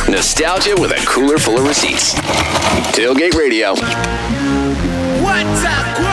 Nostalgia with a cooler full of receipts. Tailgate Radio. What's up?